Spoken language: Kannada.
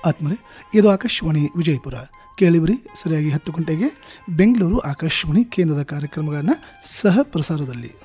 ಆತ್ಮರೆ, ಇದು ಆಕಾಶವಾಣಿ ವಿಜಯಪುರ. ಕೇಳಿಬರಿ ಸರಿಯಾಗಿ 10 ಗಂಟೆಗೆ ಬೆಂಗಳೂರು ಆಕಾಶವಾಣಿ ಕೇಂದ್ರದ ಕಾರ್ಯಕ್ರಮಗಳನ್ನು ಸಹ ಪ್ರಸಾರದಲ್ಲಿ.